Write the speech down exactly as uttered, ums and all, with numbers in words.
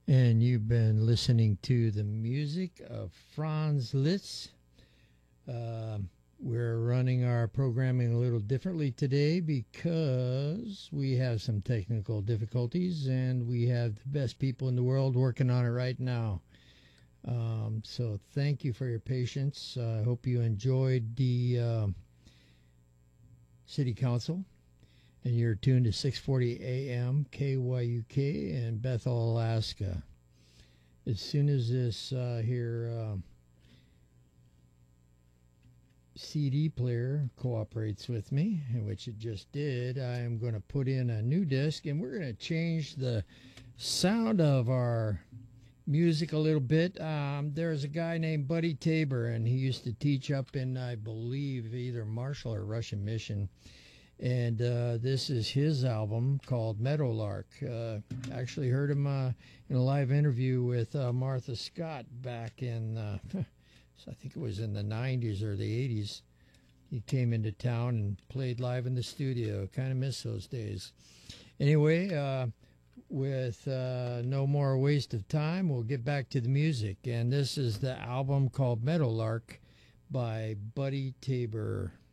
And you've been listening to the music of Franz Liszt. Uh, we're running our programming a little differently today because we have some technical difficulties and we have the best people in the world working on it right now. Um, so thank you for your patience. I uh, hope you enjoyed the uh, City Council. And you're tuned to six forty A M K Y U K in Bethel, Alaska. As soon as this uh, here uh, C D player cooperates with me, which it just did, I am going to put in a new disc, and we're going to change the sound of our music a little bit. Um, there's a guy named Buddy Tabor, and he used to teach up in, I believe, either Marshall or Russian Mission. And uh, this is his album called Meadowlark. Uh, actually heard him uh, in a live interview with uh, Martha Scott back in, uh, I think it was in the nineties or the eighties. He came into town and played live in the studio. Kind of miss those days. Anyway, uh, with uh, no more waste of time, we'll get back to the music. And this is the album called Meadowlark by Buddy Tabor.